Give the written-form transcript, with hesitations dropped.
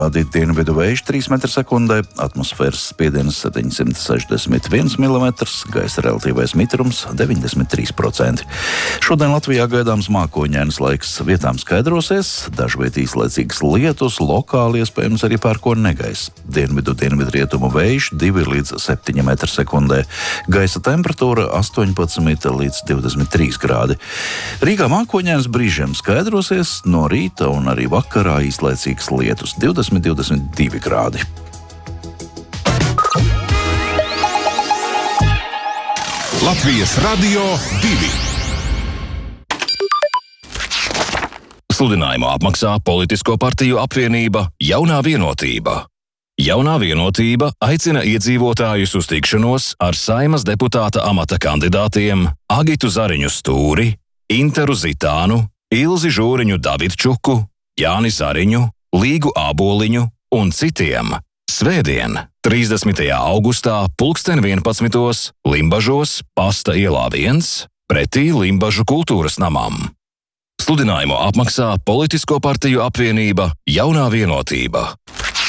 Vadīt dienvidu vējš 3 m/sekundē, atmosfēras spiediens 761 mm, gaisa relatīvais mitrums 93%. Šodien Latvijā gaidāms mākoņains laiks, vietām skaidrosies, dažviet īslaicīgs lietus, lokāli iespējams arī pērkona negaiss. Dienvidu-dienvidrietumu vējš 2 līdz 7 m/sekundē, gaisa temperatūra 18 līdz 23 grādi. Rīgā mākoņains brīžiem skaidrosies, no rīta un arī vakarā īslaicīgs lietus 22 grādi. Latvijas Radio 2. Sludinājumu apmaksā Politisko partiju apvienība Jaunā vienotība. Jaunā vienotība aicina iedzīvotājus uz tikšanos ar Saeimas deputāta amata kandidātiem Agitu Zariņu Stūri, Interu Zitānu, Ilzi Žūriņu Davidčuku, Jāni Zariņu, Līgu Āboliņu un citiem. Svētdien, 30. augustā, 11. Limbažos, Pasta ielā 1, pretī Limbažu kultūras namam. Sludinājumu apmaksā Politisko partiju apvienība Jaunā vienotība.